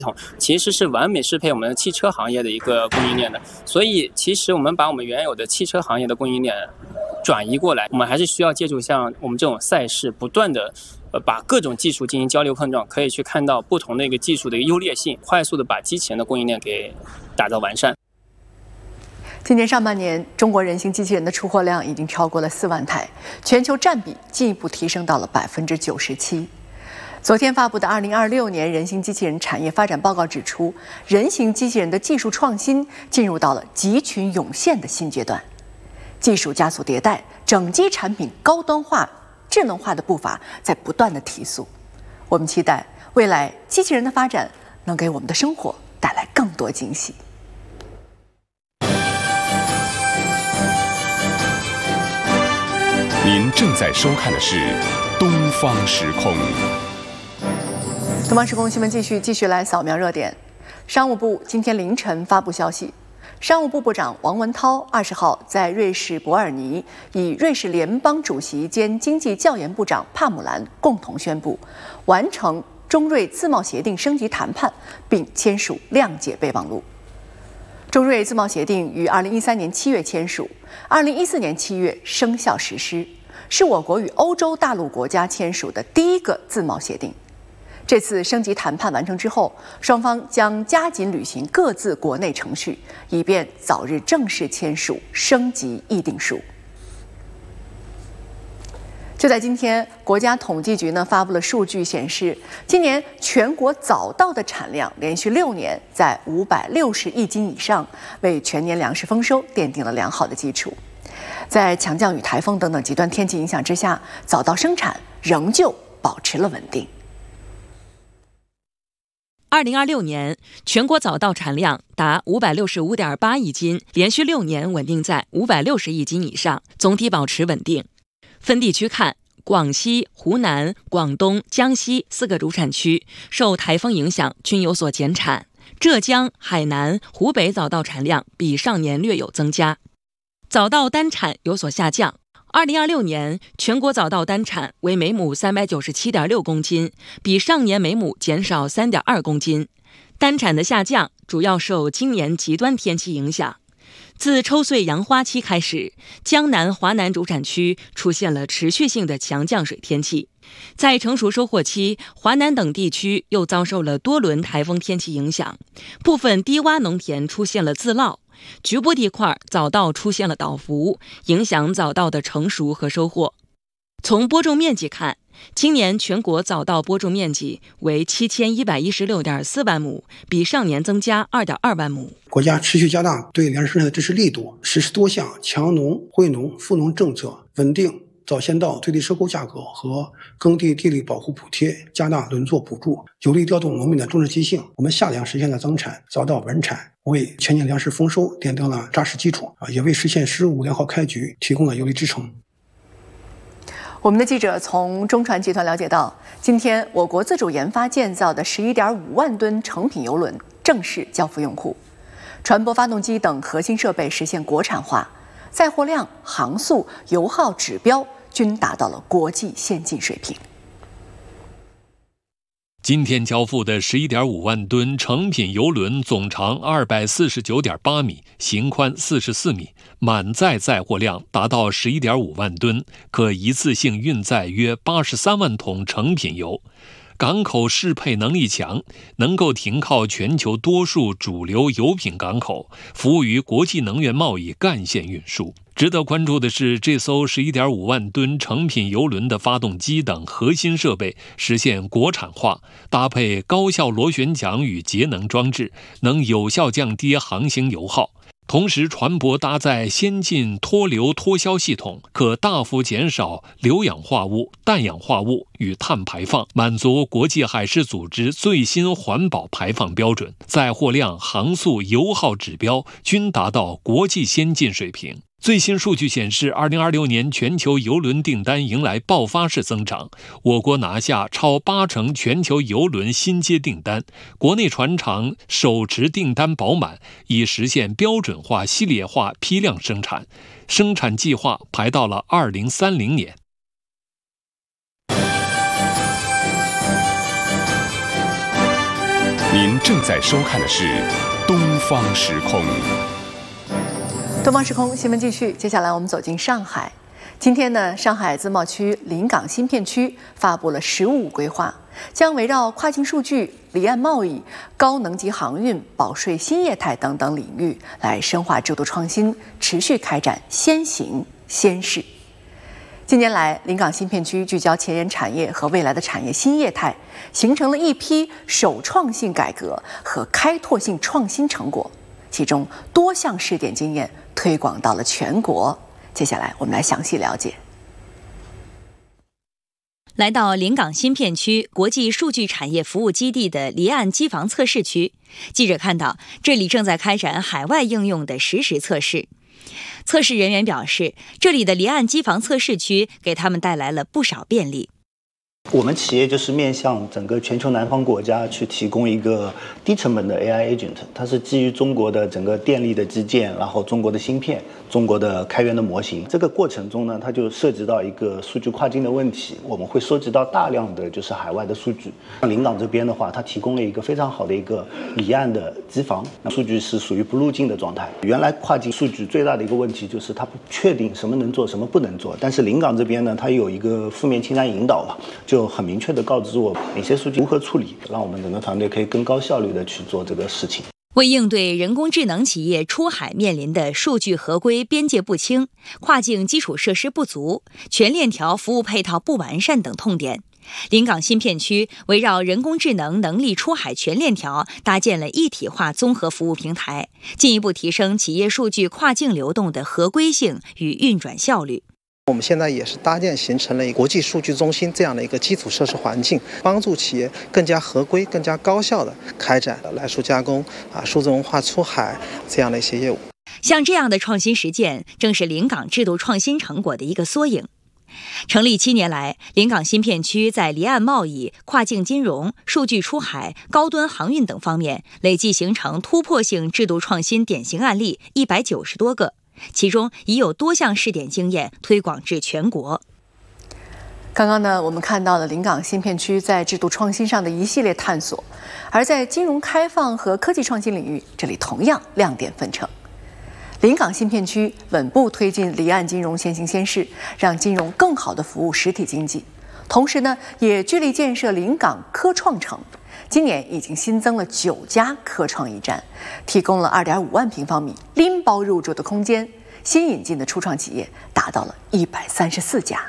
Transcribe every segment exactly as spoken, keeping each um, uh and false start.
统，其实是完美适配我们汽车行业的一个供应链的。所以，其实我们把我们原有的汽车行业的供应链转移过来，我们还是需要借助像我们这种赛事，不断的呃把各种技术进行交流碰撞，可以去看到不同的一个技术的一个优劣性，快速的把机器人的供应链给打造完善。 今年上半年，中国人形机器人的出货量已经超过了四万台，全球占比进一步提升到了百分之九十七。昨天发布的《二零二六年人形机器人产业发展报告》指出，人形机器人的技术创新进入到了集群涌现的新阶段，技术加速迭代，整机产品高端化、智能化的步伐在不断的提速。我们期待未来机器人的发展能给我们的生活带来更多惊喜。 您正在收看的是《东方时空》。 东方时空新闻继续继续来扫描热点。商务部今天凌晨发布消息，商务部部长王文涛二十号在瑞士伯尔尼与瑞士联邦主席兼经济教研部长帕姆兰共同宣布，完成中瑞自贸协定升级谈判，并签署谅解备忘录。中瑞自贸协定于二零一三年七月签署，二零一四年七月生效实施，是我国与欧洲大陆国家签署的第一个自贸协定。这次升级谈判完成之后，双方将加紧履行各自国内程序，以便早日正式签署升级议定书。就在今天，国家统计局呢发布了数据显示，今年全国早稻的产量连续六年在五百六十亿斤以上，为全年粮食丰收奠定了良好的基础。在强降雨、台风等等极端天气影响之下，早稻生产仍旧保持了稳定。 二零二六年，全国早稻产量达五百六十五点八亿斤，连续六年稳定在五百六十亿斤以上，总体保持稳定。分地区看，广西、湖南、广东、江西四个主产区受台风影响均有所减产，浙江、海南、湖北早稻产量比上年略有增加，早稻单产有所下降。二零二六年全国早稻单产为每亩三百九十七点六公斤，比上年每亩减少三点二公斤。单产的下降主要受今年极端天气影响。自抽穗扬花期开始，江南、华南主产区出现了持续性的强降水天气。在成熟收获期，华南等地区又遭受了多轮台风天气影响，部分低洼农田出现了自涝，局部地块早稻出现了倒伏，影响早稻的成熟和收获。从播种面积看，今年全国早稻播种面积为七千一百一十六点四万亩，比上年增加二点二万亩。 国家持续加大对粮食生产的支持力度，实施多项强农、惠农、富农政策，稳定早先稻最低收购价格和耕地地力保护补贴，加大轮作补助，有力调动农民的种植积性。我们夏粮实现了增产，早稻稳产，为全年粮食丰收奠定了扎实基础，也为实现“十五”良好开局提供了有力支撑。 我们的记者从中船集团了解到，今天我国自主研发建造的十一点五万吨成品邮轮正式交付用户，船舶、发动机等核心设备实现国产化，载货量、航速、油耗指标均达到了国际先进水平。 今天交付的 十一点五万吨成品邮轮总长 二百四十九点八米，行宽四十四米，满载载货量达到 十一点五万吨，可一次性运载约八十三万桶成品油。港口适配能力强，能够停靠全球多数主流油品港口，服务于国际能源贸易干线运输。值得关注的是，这艘 十一点五万吨成品邮轮的发动机等核心设备实现国产化，搭配高效螺旋桨与节能装置，能有效降低航行油耗。同时，船舶搭载先进脱硫脱硝系统，可大幅减少硫氧化物、氮氧化物与碳排放，满足国际海事组织最新环保排放标准，载货量、航速、油耗指标均达到国际先进水平。最新数据显示，二零二六年全球邮轮订单迎来爆发式增长，我国拿下超八成全球邮轮新接订单，国内船厂手持订单饱满，已实现标准化、系列化、批量生产，生产计划排到了二零三零年。 您正在收看的是《东方时空》。 东方时空新闻继续，接下来我们走进上海。今天呢，上海自贸区临港新片区发布了“十五五”规划，将围绕跨境数据、离岸贸易、高能级航运、保税新业态等等领域来深化制度创新，持续开展先行先试。近年来，临港新片区聚焦前沿产业和未来的产业新业态，形成了一批首创性改革和开拓性创新成果，其中多项试点经验推广到了全国。接下来我们来详细了解。 来到临港新片区国际数据产业服务基地的离岸机房测试区，记者看到这里正在开展海外应用的实时测试。测试人员表示，这里的离岸机房测试区给他们带来了不少便利。 我们企业就是面向整个全球南方国家去提供一个低成本的 A I agent， 它是基于中国的整个电力的基建，然后中国的芯片、中国的开源的模型。这个过程中呢，它就涉及到一个数据跨境的问题，我们会收集到大量的就是海外的数据。临港这边的话，它提供了一个非常好的一个离岸的机房，数据是属于不入境的状态。原来跨境数据最大的一个问题就是它不确定什么能做，什么不能做，但是临港这边呢，它有一个负面清单引导嘛，就很明确地告知我哪些数据如何处理，让我们整个团队可以更高效率地去做这个事情。 为应对人工智能企业出海面临的数据合规边界不清、跨境基础设施不足、全链条服务配套不完善等痛点，临港新片区围绕人工智能能力出海全链条搭建了一体化综合服务平台，进一步提升企业数据跨境流动的合规性与运转效率。 我们现在也是搭建形成了一个国际数据中心这样的一个基础设施环境，帮助企业更加合规、更加高效地开展来数加工、啊数字文化出海这样的一些业务。 像这样的创新实践，正是临港制度创新成果的一个缩影。成立七年来，临港新片区在离岸贸易、跨境金融、数据出海、高端航运等方面，累计形成突破性制度创新典型案例一百九十多个。其中已有多项试点经验推广至全国。 刚刚呢，我们看到了临港新片区在制度创新上的一系列探索，而在金融开放和科技创新领域，这里同样亮点纷呈。临港新片区稳步推进离岸金融先行先试，让金融更好地服务实体经济，同时呢，也致力建设临港科创城。今年已经新增了九家科创驿站，提供了二点五万平方米拎包入住的空间，新引进的初创企业达到了一百三十四家。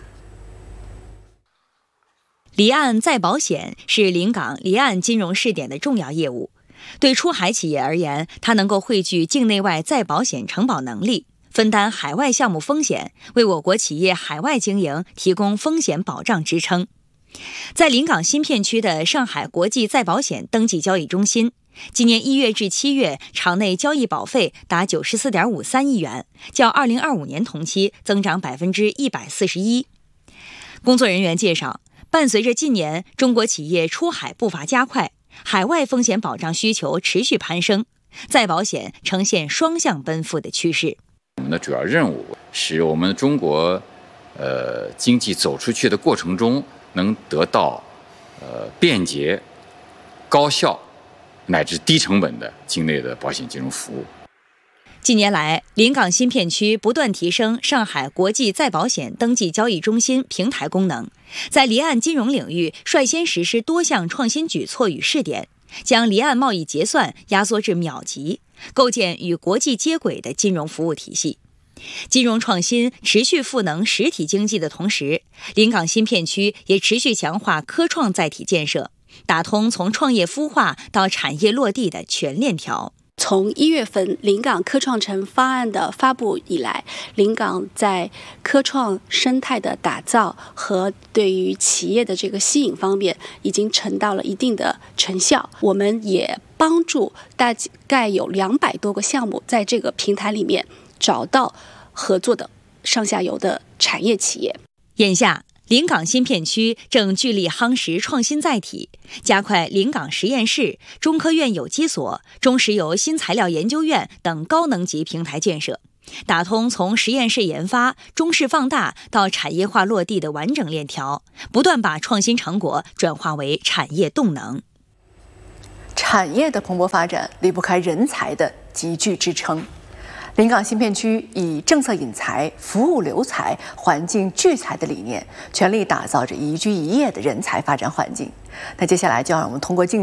离岸再保险是临港离岸金融试点的重要业务。对出海企业而言，它能够汇聚境内外再保险承保能力，分担海外项目风险，为我国企业海外经营提供风险保障支撑。在临港新片区的上海国际再保险登记交易中心，今年一月至七月场内交易保费达九十四点五三亿元，较二零二五年同期增长百分之一百四十一。工作人员介绍，伴随着近年中国企业出海步伐加快，海外风险保障需求持续攀升，再保险呈现双向奔赴的趋势。 我们的主要任务是我们中国呃经济走出去的过程中，能得到呃便捷、高效乃至低成本的境内的保险金融服务。 近年来，临港新片区不断提升上海国际再保险登记交易中心平台功能，在离岸金融领域率先实施多项创新举措与试点，将离岸贸易结算压缩至秒级，构建与国际接轨的金融服务体系。金融创新持续赋能实体经济的同时，临港新片区也持续强化科创载体建设，打通从创业孵化到产业落地的全链条。 从一月份临港科创城方案的发布以来，临港在科创生态的打造和对于企业的这个吸引方面已经呈到了一定的成效。我们也帮助大概有两百多个项目在这个平台里面找到合作的上下游的产业企业。 眼下，临港新片区正聚力夯实创新载体，加快临港实验室、中科院有机所、中石油新材料研究院等高能级平台建设，打通从实验室研发、中试放大到产业化落地的完整链条，不断把创新成果转化为产业动能。 产业的蓬勃发展离不开人才的集聚支撑。临港新片区以政策引才、服务留才、环境聚才的理念，全力打造着宜居宜业的人才发展环境。那接下来就让我们通过镜